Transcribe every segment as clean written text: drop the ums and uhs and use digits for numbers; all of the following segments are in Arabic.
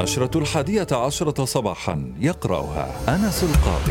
النشرة 11 صباحا، يقرأها أنس القاضي.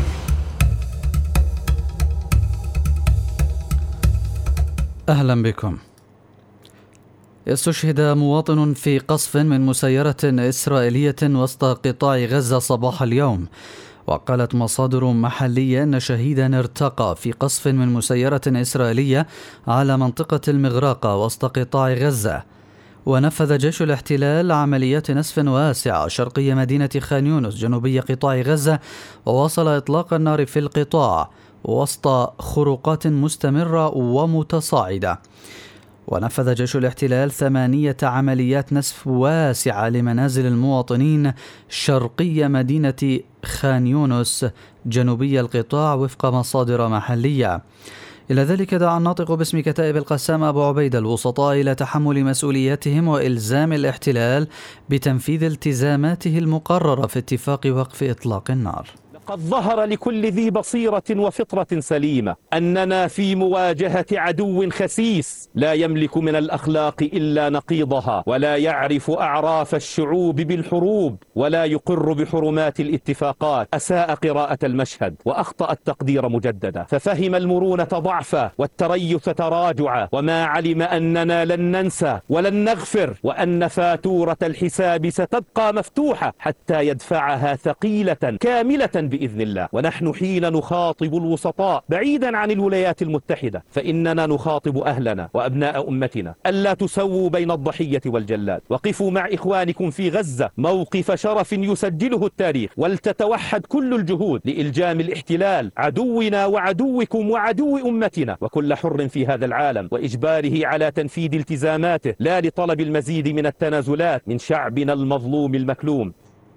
أهلا بكم. استشهد مواطن في قصف من مسيرة إسرائيلية وسط قطاع غزة صباح اليوم. وقالت مصادر محلية أن شهيدا ارتقى في قصف من مسيرة إسرائيلية على منطقة المغراقة وسط قطاع غزة. ونفذ جيش الاحتلال عمليات نسف واسعة شرقي مدينة خان يونس جنوبي قطاع غزة، وواصل إطلاق النار في القطاع وسط خروقات مستمرة ومتصاعدة. ونفذ جيش الاحتلال 8 عمليات نسف واسعة لمنازل المواطنين شرقي مدينة خان يونس جنوبي القطاع وفق مصادر محلية. إلى ذلك دعا الناطق باسم كتائب القسام أبو عبيدة الوسطاء إلى تحمل مسؤولياتهم وإلزام الاحتلال بتنفيذ التزاماته المقررة في اتفاق وقف إطلاق النار. قد ظهر لكل ذي بصيرة وفطرة سليمة أننا في مواجهة عدو خسيس لا يملك من الأخلاق إلا نقيضها، ولا يعرف أعراف الشعوب بالحروب، ولا يقر بحرمات الاتفاقات. أساء قراءة المشهد وأخطأ التقدير مجددا، ففهم المرونة ضعفا والتريث تراجعا، وما علم أننا لن ننسى ولن نغفر، وأن فاتورة الحساب ستبقى مفتوحة حتى يدفعها ثقيلة كاملة بإذن الله. ونحن حين نخاطب الوسطاء بعيدا عن الولايات المتحدة فإننا نخاطب أهلنا وأبناء أمتنا ألا تسووا بين الضحية والجلاد. وقفوا مع إخوانكم في غزة موقف شرف يسجله التاريخ، ولتتوحد كل الجهود لإلجام الاحتلال عدونا وعدوكم وعدو أمتنا وكل حر في هذا العالم، وإجباره على تنفيذ التزاماته لا لطلب المزيد من التنازلات من شعبنا المظلوم المكلوم.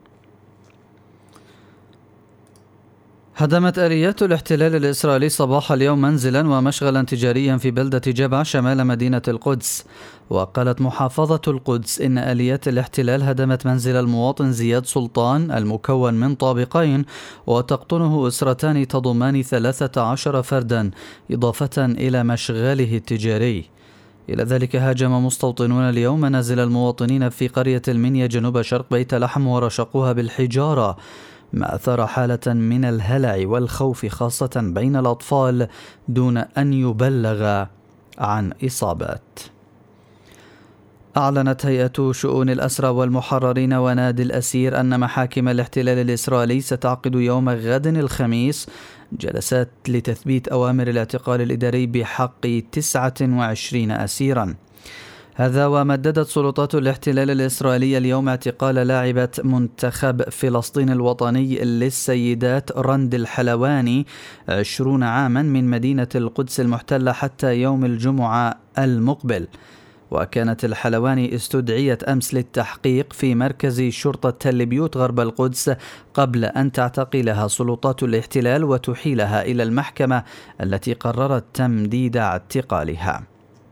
هدمت آليات الاحتلال الإسرائيلي صباح اليوم منزلا ومشغلا تجاريا في بلدة جبع شمال مدينة القدس. وقالت محافظة القدس إن آليات الاحتلال هدمت منزل المواطن زياد سلطان المكون من طابقين وتقطنه أسرتان تضمان 13 فردا إضافة إلى مشغله التجاري. إلى ذلك هاجم مستوطنون اليوم منازل المواطنين في قرية المنيا جنوب شرق بيت لحم ورشقوها بالحجارة، ما أثار حالة من الهلع والخوف خاصة بين الأطفال دون أن يبلغ عن إصابات. أعلنت هيئة شؤون الأسرى والمحررين ونادي الأسير أن محاكم الاحتلال الإسرائيلي ستعقد يوم غد الخميس جلسات لتثبيت أوامر الاعتقال الإداري بحق 29 أسيرا. هذا ومددت سلطات الاحتلال الإسرائيلي اليوم اعتقال لاعبة منتخب فلسطين الوطني للسيدات رند الحلواني 20 عاما من مدينة القدس المحتلة حتى يوم الجمعة المقبل. وكانت الحلواني استدعيت أمس للتحقيق في مركز شرطة تل بيوت غرب القدس قبل أن تعتقلها سلطات الاحتلال وتحيلها إلى المحكمة التي قررت تمديد اعتقالها.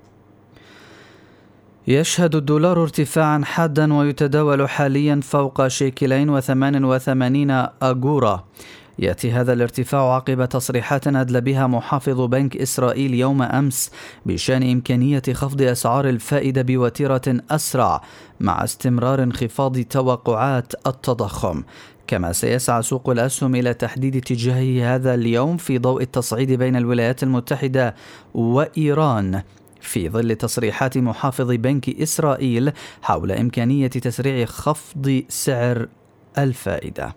يشهد الدولار ارتفاعا حادا ويتداول حاليا فوق شيكلين و88 أغورا. يأتي هذا الارتفاع عقب تصريحات أدلى بها محافظ بنك إسرائيل يوم أمس بشأن إمكانية خفض أسعار الفائدة بوتيرة أسرع مع استمرار انخفاض توقعات التضخم. كما سيسعى سوق الأسهم إلى تحديد اتجاهه هذا اليوم في ضوء التصعيد بين الولايات المتحدة وإيران في ظل تصريحات محافظ بنك إسرائيل حول إمكانية تسريع خفض سعر الفائدة.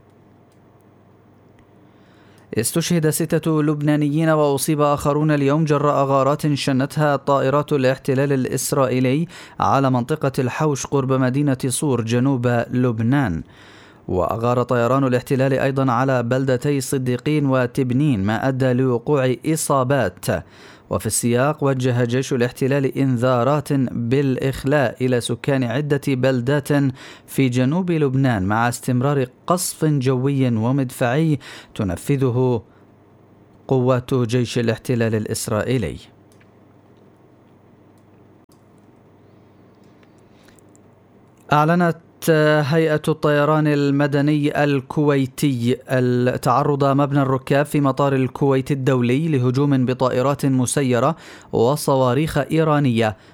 استشهد 6 لبنانيين وأصيب آخرون اليوم جراء غارات شنتها طائرات الاحتلال الإسرائيلي على منطقة الحوش قرب مدينة صور جنوب لبنان. وأغار طيران الاحتلال أيضا على بلدتي صديقين وتبنين ما أدى لوقوع إصابات. وفي السياق وجه جيش الاحتلال إنذارات بالإخلاء إلى سكان عدة بلدات في جنوب لبنان مع استمرار قصف جوي ومدفعي تنفذه قوات جيش الاحتلال الإسرائيلي. أعلنت هيئة الطيران المدني الكويتي تعرض مبنى الركاب في مطار الكويت الدولي لهجوم بطائرات مسيرة وصواريخ إيرانية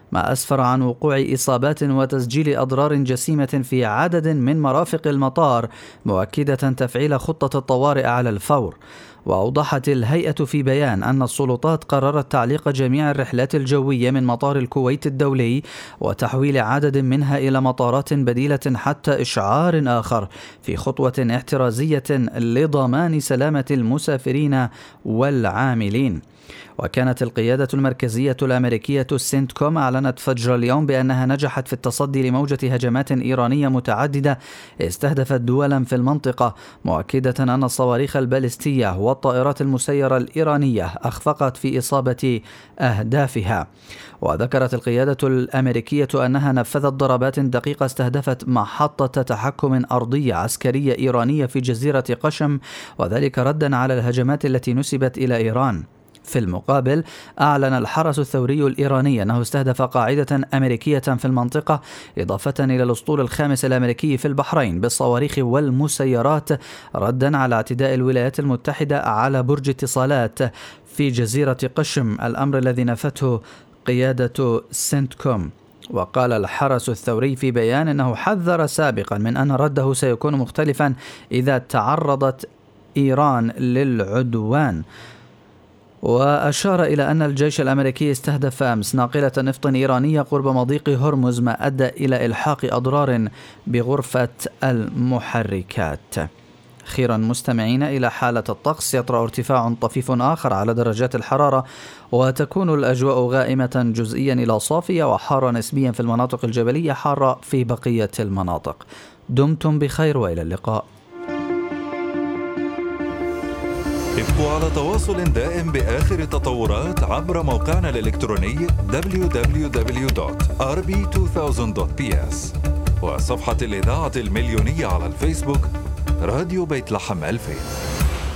ما أسفر عن وقوع إصابات وتسجيل أضرار جسيمة في عدد من مرافق المطار، مؤكدة تفعيل خطة الطوارئ على الفور. وأوضحت الهيئة في بيان أن السلطات قررت تعليق جميع الرحلات الجوية من مطار الكويت الدولي وتحويل عدد منها إلى مطارات بديلة حتى إشعار آخر، في خطوة احترازية لضمان سلامة المسافرين والعاملين. وكانت القيادة المركزية الأمريكية السنتكوم أعلنت فجر اليوم بأنها نجحت في التصدي لموجة هجمات إيرانية متعددة استهدفت دولا في المنطقة، مؤكدة أن الصواريخ البالستية والطائرات المسيرة الإيرانية أخفقت في إصابة أهدافها. وذكرت القيادة الأمريكية أنها نفذت ضربات دقيقة استهدفت محطة تحكم أرضية عسكرية إيرانية في جزيرة قشم، وذلك ردا على الهجمات التي نسبت إلى إيران. في المقابل أعلن الحرس الثوري الإيراني أنه استهدف قاعدة أمريكية في المنطقة، إضافة إلى الأسطول الخامس الأمريكي في البحرين بالصواريخ والمسيرات، ردا على اعتداء الولايات المتحدة على برج اتصالات في جزيرة قشم، الأمر الذي نفته قيادة سنتكوم. وقال الحرس الثوري في بيان أنه حذر سابقا من أن رده سيكون مختلفا إذا تعرضت إيران للعدوان. وأشار إلى أن الجيش الأمريكي استهدف أمس ناقلة نفط إيرانية قرب مضيق هرمز، ما أدى إلى إلحاق أضرار بغرفة المحركات. أخيرا مستمعين إلى حالة الطقس، يطرأ ارتفاع طفيف آخر على درجات الحرارة، وتكون الأجواء غائمة جزئيا إلى صافية وحارة نسبيا في المناطق الجبلية، حارة في بقية المناطق. دمتم بخير وإلى اللقاء. ابقوا على تواصل دائم بآخر التطورات عبر موقعنا الإلكتروني www.rb2000.ps وصفحة الإذاعة المليونية على الفيسبوك راديو بيت لحم 2000.